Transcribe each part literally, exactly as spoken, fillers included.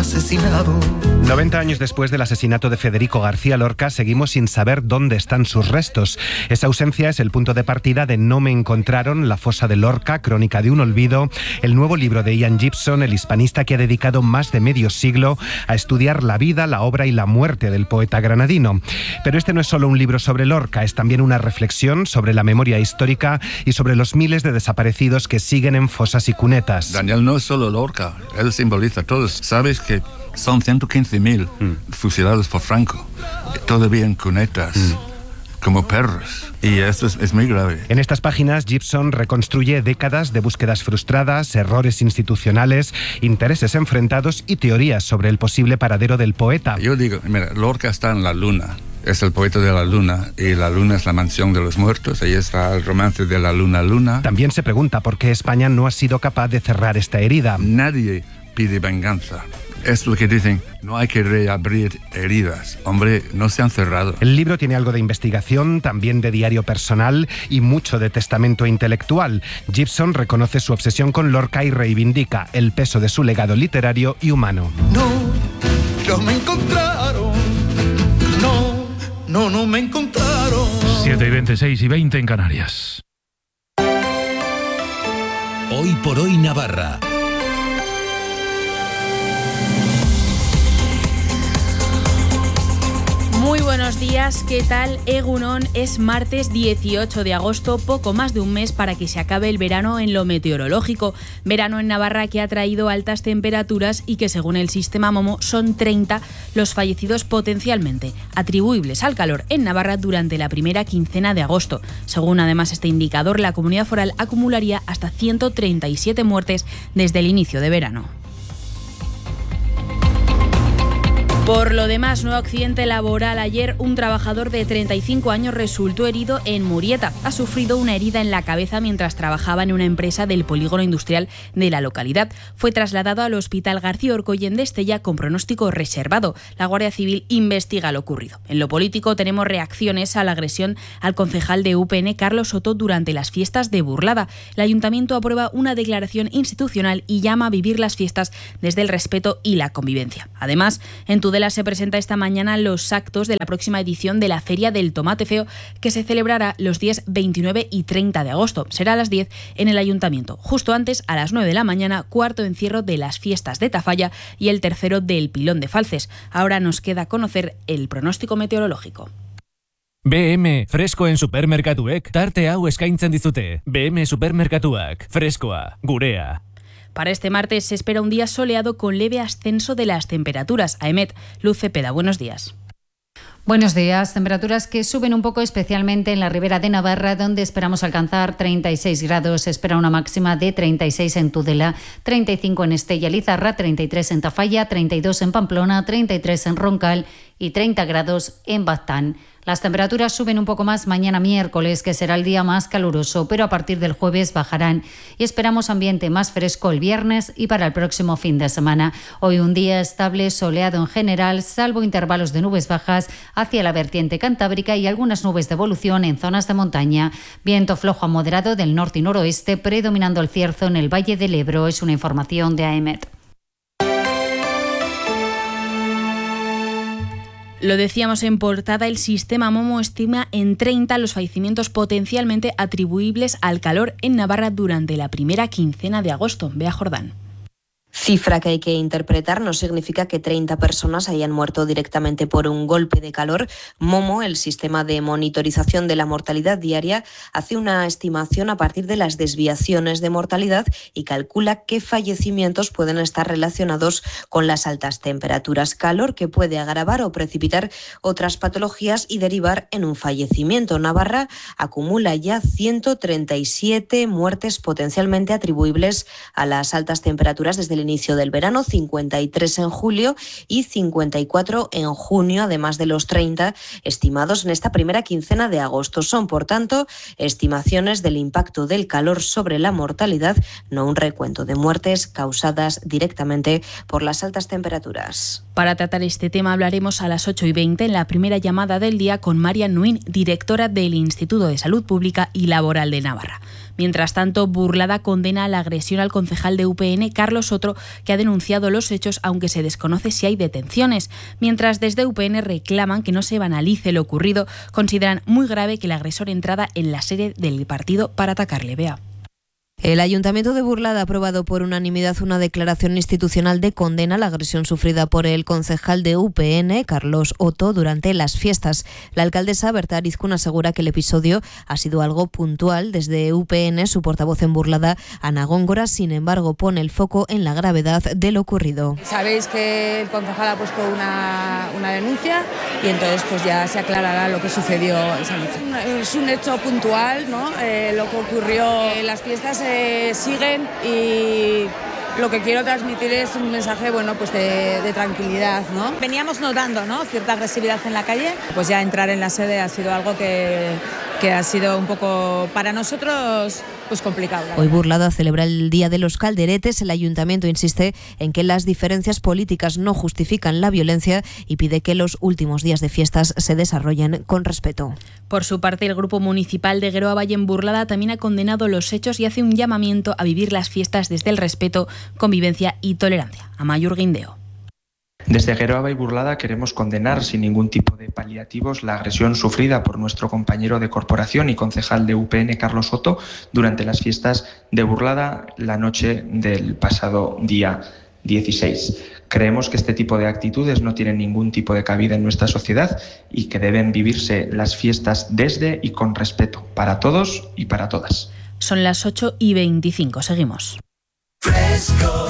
asesinado. noventa años después del asesinato de Federico García Lorca, seguimos sin saber dónde están sus restos. Esa ausencia es el punto de partida de No me encontraron, la fosa de Lorca, crónica de un olvido, el nuevo libro de Ian Gibson, el hispanista que ha dedicado más de medio siglo a estudiar la vida, la obra y la muerte del poeta granadino. Pero este no es solo un libro sobre Lorca, es también una reflexión sobre la memoria histórica y sobre los miles de desaparecidos que siguen en fosas y cunetas. Daniel no es solo Lorca, él simboliza a todos. Sabes que son ciento quince mil mm. fusilados por Franco, todavía en cunetas, mm. como perros. Y esto es, es muy grave. En estas páginas, Gibson reconstruye décadas de búsquedas frustradas, errores institucionales, intereses enfrentados y teorías sobre el posible paradero del poeta. Yo digo, mira, Lorca está en la luna. Es el poeta de la luna, y la luna es la mansión de los muertos. Ahí está el romance de la luna luna. También se pregunta por qué España no ha sido capaz de cerrar esta herida. Nadie pide venganza. Es lo que dicen, no hay que reabrir heridas. Hombre, no se han cerrado. El libro tiene algo de investigación, también de diario personal y mucho de testamento intelectual. Gibson reconoce su obsesión con Lorca y reivindica el peso de su legado literario y humano. No, no me encontraron. No, no, no me encontraron. siete y veintiséis y veinte en Canarias. Hoy por hoy Navarra. Muy buenos días, ¿qué tal? Egunon, es martes dieciocho de agosto, poco más de un mes para que se acabe el verano en lo meteorológico. Verano en Navarra que ha traído altas temperaturas y que según el sistema Momo son treinta los fallecidos potencialmente atribuibles al calor en Navarra durante la primera quincena de agosto. Según además este indicador, la comunidad foral acumularía hasta ciento treinta y siete muertes desde el inicio de verano. Por lo demás, nuevo accidente laboral. Ayer un trabajador de treinta y cinco años resultó herido en Murieta. Ha sufrido una herida en la cabeza mientras trabajaba en una empresa del polígono industrial de la localidad. Fue trasladado al Hospital García Orcoyen de Estella con pronóstico reservado. La Guardia Civil investiga lo ocurrido. En lo político tenemos reacciones a la agresión al concejal de U P N, Carlos Soto, durante las fiestas de Burlada. El Ayuntamiento aprueba una declaración institucional y llama a vivir las fiestas desde el respeto y la convivencia. Además, en Tudela se presenta esta mañana los actos de la próxima edición de la Feria del Tomate Feo, que se celebrará los días veintinueve y treinta de agosto. Será a las diez en el Ayuntamiento. Justo antes, a las nueve de la mañana, cuarto encierro de las fiestas de Tafalla y el tercero del Pilón de Falces. Ahora nos queda conocer el pronóstico meteorológico. B M, fresko en supermerkatuek, tarte hau eskaintzen dizute. B M supermerkatuak, freskoa, gurea. Para este martes se espera un día soleado con leve ascenso de las temperaturas. Aemet, Luz Cepeda, buenos días. Buenos días. Temperaturas que suben un poco, especialmente en la ribera de Navarra, donde esperamos alcanzar treinta y seis grados. Se espera una máxima de treinta y seis en Tudela, treinta y cinco en Estella Lizarra, treinta y tres en Tafalla, treinta y dos en Pamplona, treinta y tres en Roncal y treinta grados en Baztán. Las temperaturas suben un poco más mañana miércoles, que será el día más caluroso, pero a partir del jueves bajarán y esperamos ambiente más fresco el viernes y para el próximo fin de semana. Hoy un día estable, soleado en general, salvo intervalos de nubes bajas hacia la vertiente cantábrica y algunas nubes de evolución en zonas de montaña. Viento flojo a moderado del norte y noroeste, predominando el cierzo en el Valle del Ebro. Es una información de Aemet. Lo decíamos en portada, el sistema Momo estima en treinta los fallecimientos potencialmente atribuibles al calor en Navarra durante la primera quincena de agosto. Bea Jordán. Cifra que hay que interpretar, no significa que treinta personas hayan muerto directamente por un golpe de calor. Momo, el sistema de monitorización de la mortalidad diaria, hace una estimación a partir de las desviaciones de mortalidad y calcula qué fallecimientos pueden estar relacionados con las altas temperaturas. Calor que puede agravar o precipitar otras patologías y derivar en un fallecimiento. Navarra acumula ya ciento treinta y siete muertes potencialmente atribuibles a las altas temperaturas desde el inicio del verano, cincuenta y tres en julio y cincuenta y cuatro en junio, además de los treinta estimados en esta primera quincena de agosto. Son, por tanto, estimaciones del impacto del calor sobre la mortalidad, no un recuento de muertes causadas directamente por las altas temperaturas. Para tratar este tema hablaremos a las ocho y veinte en la primera llamada del día con María Nuín, directora del Instituto de Salud Pública y Laboral de Navarra. Mientras tanto, Burlada condena la agresión al concejal de U P N, Carlos Soto, que ha denunciado los hechos, aunque se desconoce si hay detenciones. Mientras desde U P N reclaman que no se banalice lo ocurrido, consideran muy grave que el agresor entrara en la sede del partido para atacarle. Vea. El Ayuntamiento de Burlada ha aprobado por unanimidad una declaración institucional de condena a la agresión sufrida por el concejal de U P N, Carlos Otto, durante las fiestas. La alcaldesa Berta Arizcún asegura que el episodio ha sido algo puntual. Desde U P N, su portavoz en Burlada, Ana Góngora, sin embargo, pone el foco en la gravedad de lo ocurrido. Sabéis que el concejal ha puesto una, una denuncia y entonces pues ya se aclarará lo que sucedió esa noche. Es un hecho puntual, ¿no? Eh, lo que ocurrió en las fiestas eh, siguen y lo que quiero transmitir es un mensaje, bueno, pues de, de tranquilidad, ¿no? Veníamos notando, ¿no?, cierta agresividad en la calle. Pues ya entrar en la sede ha sido algo que, que ha sido un poco para nosotros pues complicado. Hoy Burlada celebra el Día de los Calderetes. El ayuntamiento insiste en que las diferencias políticas no justifican la violencia y pide que los últimos días de fiestas se desarrollen con respeto. Por su parte, el Grupo Municipal de Geroa Valle en Burlada también ha condenado los hechos y hace un llamamiento a vivir las fiestas desde el respeto, convivencia y tolerancia. Amaiur Guindeo. Desde Geroa y Burlada queremos condenar sin ningún tipo de paliativos la agresión sufrida por nuestro compañero de corporación y concejal de U P N, Carlos Soto, durante las fiestas de Burlada la noche del pasado día dieciséis. Creemos que este tipo de actitudes no tienen ningún tipo de cabida en nuestra sociedad y que deben vivirse las fiestas desde y con respeto para todos y para todas. Son las ocho y veinticinco. Seguimos. Fresco,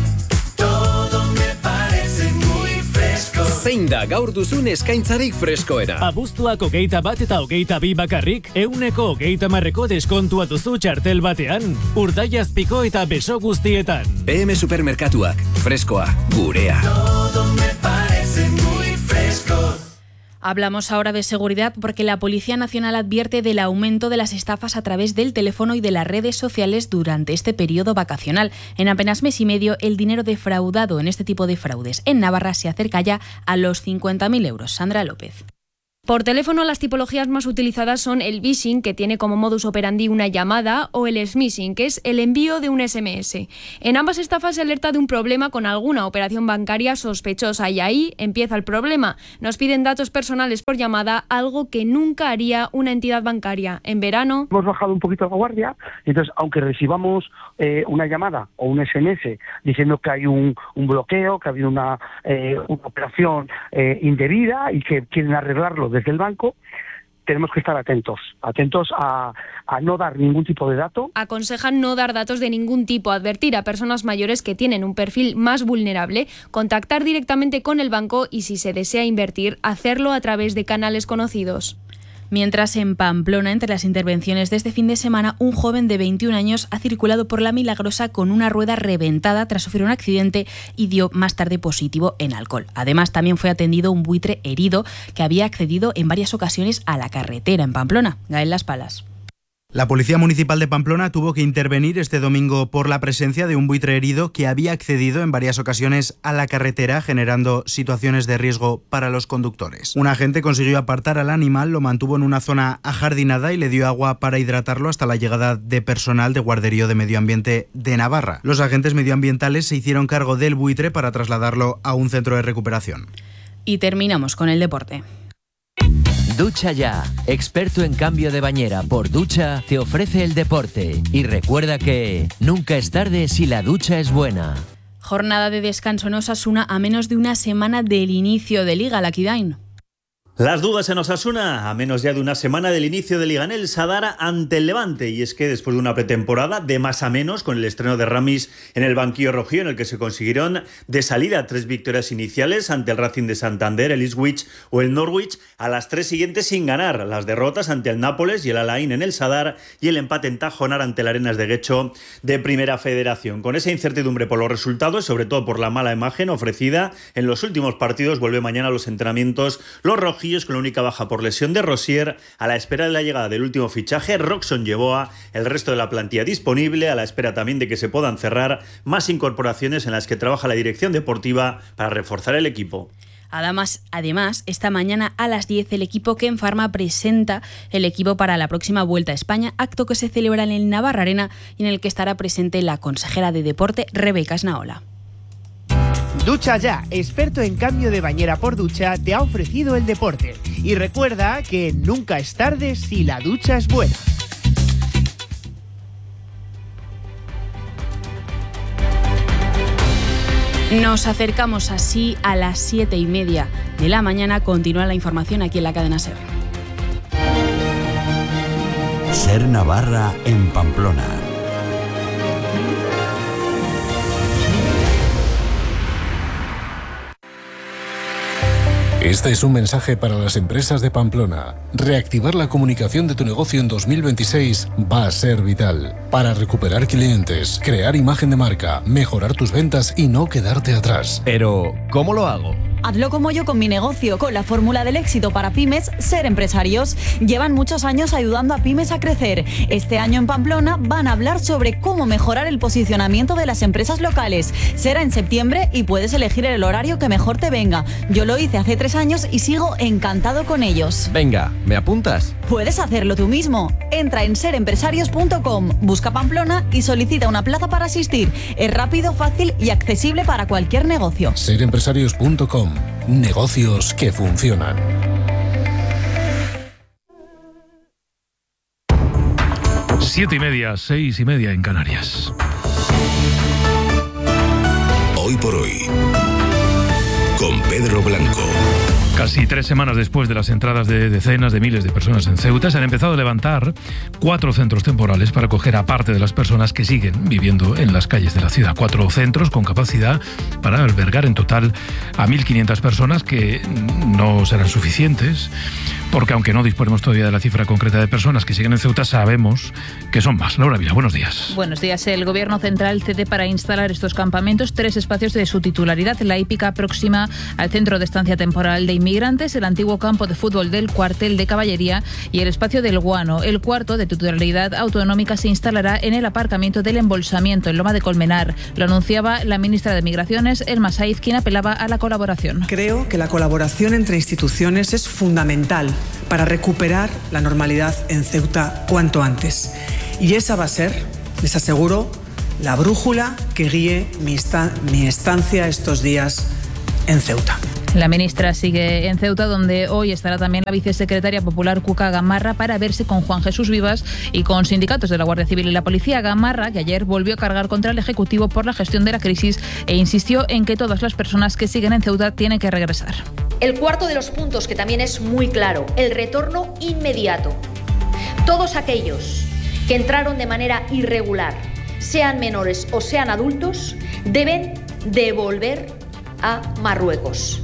todo me parece muy fresco. Zein da gaur duzun eskaintzarik freskoena? Abuztuak hogeita bat eta hogeita bi bakarrik, euneko hogeita marreko deskontua duzu txartel batean, urdaiazpiko eta beso guztietan. B M Supermerkatuak, freskoa, gurea. Todo me parece muy fresco. Hablamos ahora de seguridad porque la Policía Nacional advierte del aumento de las estafas a través del teléfono y de las redes sociales durante este periodo vacacional. En apenas mes y medio, el dinero defraudado en este tipo de fraudes en Navarra se acerca ya a los cincuenta mil euros. Sandra López. Por teléfono, las tipologías más utilizadas son el phishing, que tiene como modus operandi una llamada, o el smishing, que es el envío de un S M S. En ambas estafas se alerta de un problema con alguna operación bancaria sospechosa y ahí empieza el problema. Nos piden datos personales por llamada, algo que nunca haría una entidad bancaria. En verano hemos bajado un poquito la guardia, entonces aunque recibamos eh, una llamada o un S M S diciendo que hay un, un bloqueo, que ha habido una, eh, una operación eh, indebida y que quieren arreglarlo desde el banco, tenemos que estar atentos, atentos a, a no dar ningún tipo de dato. Aconsejan no dar datos de ningún tipo, advertir a personas mayores que tienen un perfil más vulnerable, contactar directamente con el banco y si se desea invertir, hacerlo a través de canales conocidos. Mientras en Pamplona, entre las intervenciones de este fin de semana, un joven de veintiún años ha circulado por La Milagrosa con una rueda reventada tras sufrir un accidente y dio más tarde positivo en alcohol. Además, también fue atendido un buitre herido que había accedido en varias ocasiones a la carretera en Pamplona. Gael Las Palas. La Policía Municipal de Pamplona tuvo que intervenir este domingo por la presencia de un buitre herido que había accedido en varias ocasiones a la carretera, generando situaciones de riesgo para los conductores. Un agente consiguió apartar al animal, lo mantuvo en una zona ajardinada y le dio agua para hidratarlo hasta la llegada de personal de Guarderío de Medio Ambiente de Navarra. Los agentes medioambientales se hicieron cargo del buitre para trasladarlo a un centro de recuperación. Y terminamos con el deporte. Ducha Ya, experto en cambio de bañera por ducha, te ofrece el deporte. Y recuerda que nunca es tarde si la ducha es buena. Jornada de descanso en Osasuna a menos de una semana del inicio de Liga, Lakidain. Las dudas en Osasuna, a menos ya de una semana del inicio de Liga en el Sadar ante el Levante. Y es que después de una pretemporada de más a menos, con el estreno de Ramis en el banquillo rojío, en el que se consiguieron de salida tres victorias iniciales ante el Racing de Santander, el Ipswich o el Norwich, a las tres siguientes sin ganar. Las derrotas ante el Nápoles y el Alain en el Sadar y el empate en Tajonar ante el Arenas de Guecho de Primera Federación. Con esa incertidumbre por los resultados, sobre todo por la mala imagen ofrecida en los últimos partidos, vuelve mañana a los entrenamientos los rojillos con la única baja por lesión de Rosier, a la espera de la llegada del último fichaje, Roxon Yeboah, el resto de la plantilla disponible, a la espera también de que se puedan cerrar más incorporaciones en las que trabaja la dirección deportiva para reforzar el equipo. Además, además, esta mañana a las diez el equipo que en Pharma presenta el equipo para la próxima Vuelta a España, acto que se celebra en el Navarra Arena y en el que estará presente la consejera de Deporte, Rebeca Esnaola. Ducha Ya, experto en cambio de bañera por ducha, te ha ofrecido el deporte. Y recuerda que nunca es tarde si la ducha es buena. Nos acercamos así a las siete y media de la mañana. Continúa la información aquí en la cadena SER. SER Navarra en Pamplona. Este es un mensaje para las empresas de Pamplona. Reactivar la comunicación de tu negocio en dos mil veintiséis va a ser vital. Para recuperar clientes, crear imagen de marca, mejorar tus ventas y no quedarte atrás. Pero, ¿cómo lo hago? Hazlo como yo con mi negocio, con la fórmula del éxito para pymes, SER Empresarios. Llevan muchos años ayudando a pymes a crecer. Este año en Pamplona van a hablar sobre cómo mejorar el posicionamiento de las empresas locales. Será en septiembre y puedes elegir el horario que mejor te venga. Yo lo hice hace tres años y sigo encantado con ellos. Venga, ¿me apuntas? Puedes hacerlo tú mismo. Entra en ser empresarios punto com, busca Pamplona y solicita una plaza para asistir. Es rápido, fácil y accesible para cualquier negocio. ser empresarios punto com. Negocios que funcionan. Siete y media, seis y media en Canarias. Hoy por hoy, con Pedro Blanco. Casi tres semanas después de las entradas de decenas de miles de personas en Ceuta, se han empezado a levantar cuatro centros temporales para acoger a parte de las personas que siguen viviendo en las calles de la ciudad. Cuatro centros con capacidad para albergar en total a mil quinientas personas, que no serán suficientes, porque aunque no disponemos todavía de la cifra concreta de personas que siguen en Ceuta, sabemos que son más. Laura Vila, buenos días. Buenos días. El Gobierno Central cede para instalar estos campamentos tres espacios de su titularidad. La hípica próxima al Centro de Estancia Temporal de Inmigrantes, el antiguo campo de fútbol del Cuartel de Caballería y el espacio del Guano. El cuarto, de titularidad autonómica, se instalará en el aparcamiento del Embolsamiento, en Loma de Colmenar. Lo anunciaba la ministra de Migraciones, Elma Saiz, quien apelaba a la colaboración. Creo que la colaboración entre instituciones es fundamental para recuperar la normalidad en Ceuta cuanto antes. Y esa va a ser, les aseguro, la brújula que guíe mi, esta- mi estancia estos días en Ceuta. La ministra sigue en Ceuta, donde hoy estará también la vicesecretaria popular Cuca Gamarra para verse con Juan Jesús Vivas y con sindicatos de la Guardia Civil y la Policía. Gamarra, que ayer volvió a cargar contra el Ejecutivo por la gestión de la crisis e insistió en que todas las personas que siguen en Ceuta tienen que regresar. El cuarto de los puntos, que también es muy claro, el retorno inmediato. Todos aquellos que entraron de manera irregular, sean menores o sean adultos, deben devolver a Marruecos.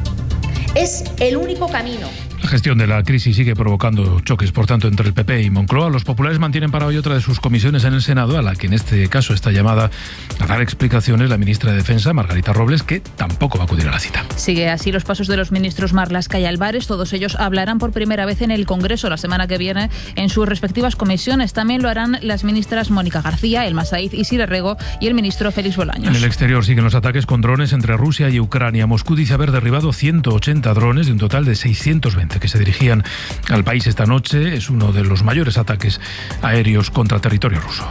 Es el único camino. La gestión de la crisis sigue provocando choques, por tanto, entre el P P y Moncloa. Los populares mantienen para hoy otra de sus comisiones en el Senado, a la que en este caso está llamada a dar explicaciones la ministra de Defensa, Margarita Robles, que tampoco va a acudir a la cita. Sigue así los pasos de los ministros Marlaska y Álvarez. Todos ellos hablarán por primera vez en el Congreso la semana que viene en sus respectivas comisiones. También lo harán las ministras Mónica García, Elma Saiz, Isidre Rego y el ministro Félix Bolaños. En el exterior siguen los ataques con drones entre Rusia y Ucrania. Moscú dice haber derribado ciento ochenta drones de un total de seiscientos veinte que se dirigían al país esta noche. Es uno de los mayores ataques aéreos contra territorio ruso.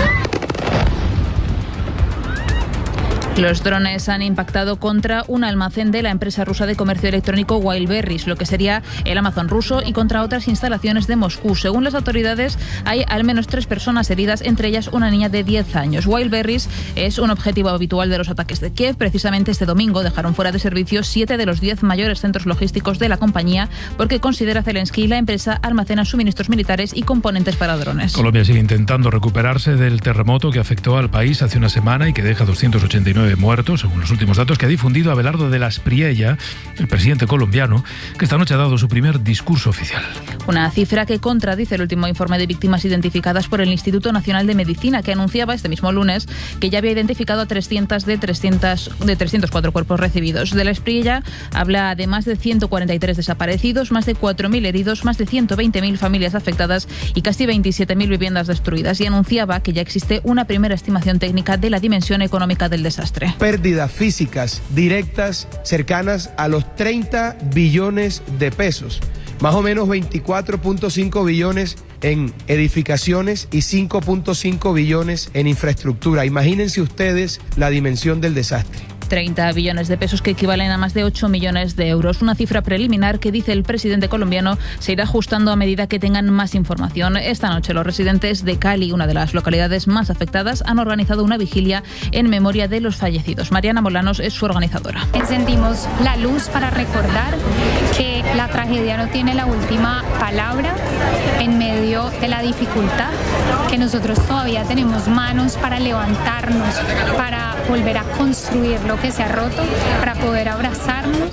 Los drones han impactado contra un almacén de la empresa rusa de comercio electrónico Wildberries, lo que sería el Amazon ruso, y contra otras instalaciones de Moscú. Según las autoridades, hay al menos tres personas heridas, entre ellas una niña de diez años. Wildberries es un objetivo habitual de los ataques de Kiev. Precisamente este domingo dejaron fuera de servicio siete de los diez mayores centros logísticos de la compañía, porque considera Zelensky la empresa almacena suministros militares y componentes para drones. Colombia sigue intentando recuperarse del terremoto que afectó al país hace una semana y que deja doscientos ochenta y nueve muertos, según los últimos datos que ha difundido Abelardo de la Espriella, el presidente colombiano, que esta noche ha dado su primer discurso oficial. Una cifra que contradice el último informe de víctimas identificadas por el Instituto Nacional de Medicina, que anunciaba este mismo lunes que ya había identificado a trescientos de, trescientos, de trescientos cuatro cuerpos recibidos. De la Espriella habla de más de ciento cuarenta y tres desaparecidos, más de cuatro mil heridos, más de ciento veinte mil familias afectadas y casi veintisiete mil viviendas destruidas, y anunciaba que ya existe una primera estimación técnica de la dimensión económica del desastre. desastre. Pérdidas físicas directas cercanas a los treinta billones de pesos, más o menos veinticuatro punto cinco billones en edificaciones y cinco punto cinco billones en infraestructura. Imagínense ustedes la dimensión del desastre. treinta billones de pesos que equivalen a más de ocho millones de euros. Una cifra preliminar que, dice el presidente colombiano, se irá ajustando a medida que tengan más información. Esta noche los residentes de Cali, una de las localidades más afectadas, han organizado una vigilia en memoria de los fallecidos. Mariana Molanos es su organizadora. Encendimos la luz para recordar que la tragedia no tiene la última palabra en medio de la dificultad, que nosotros todavía tenemos manos para levantarnos, para volver a construir lo que se ha roto, para poder abrazarnos.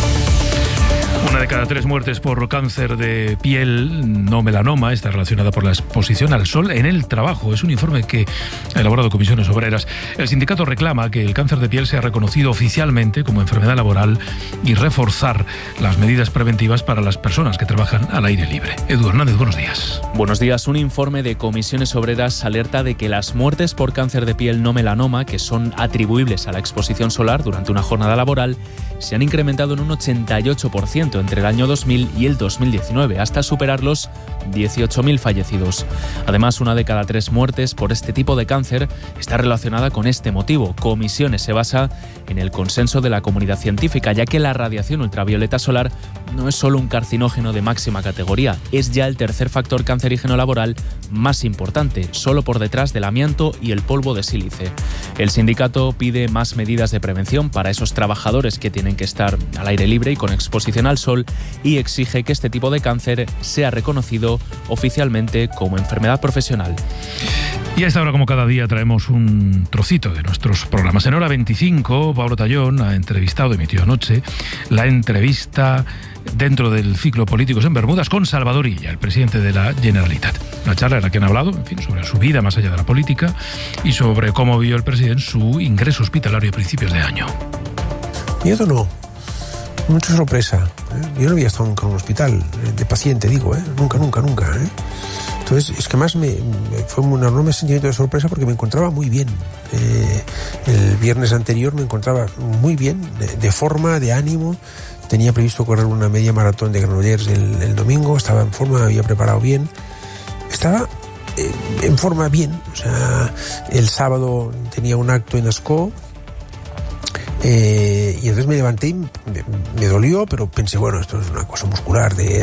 Una de cada tres muertes por cáncer de piel, no melanoma, está relacionada por la exposición al sol en el trabajo. Es un informe que ha elaborado Comisiones Obreras. El sindicato reclama que el cáncer de piel sea reconocido oficialmente como enfermedad laboral y reforzar las medidas preventivas para las personas que trabajan al aire libre. Edu Hernández, buenos días. Buenos días. Un informe de Comisiones Obreras alerta de que las muertes por cáncer de piel no melanoma, que son atribuibles a la exposición solar durante una jornada laboral, se han incrementado en un ochenta y ocho por ciento entre el año dos mil y el dos mil diecinueve, hasta superar los dieciocho mil fallecidos. Además, una de cada tres muertes por este tipo de cáncer está relacionada con este motivo. Comisiones se basa en el consenso de la comunidad científica, ya que la radiación ultravioleta solar no es solo un carcinógeno de máxima categoría, es ya el tercer factor cancerígeno laboral más importante, solo por detrás del amianto y el polvo de sílice. El sindicato pide más medidas de prevención para esos trabajadores que tienen que estar al aire libre y con exposición al sol, y exige que este tipo de cáncer sea reconocido oficialmente como enfermedad profesional. Y a esta hora, como cada día, traemos un trocito de nuestros programas. En hora veinticinco, Pablo Tallón ha entrevistado, emitió anoche, la entrevista dentro del ciclo Políticos en Bermudas con Salvador Illa, el presidente de la Generalitat. Una charla en la que han hablado, en fin, sobre su vida más allá de la política y sobre cómo vio el presidente su ingreso hospitalario a principios de año. Miedo no. Mucha sorpresa. ¿eh? Yo no había estado nunca en un hospital, de paciente, digo, ¿eh? Nunca, nunca, nunca. ¿eh? Entonces, es que más me, me fue un enorme sentimiento de sorpresa porque me encontraba muy bien. Eh, el viernes anterior me encontraba muy bien, de, de forma, de ánimo. Tenía previsto correr una media maratón de Granollers el, el domingo, estaba en forma, me había preparado bien. Estaba eh, en forma bien. O sea, el sábado tenía un acto en Ascó. Eh, y entonces me levanté y me, me dolió, pero pensé, bueno, esto es una cosa muscular de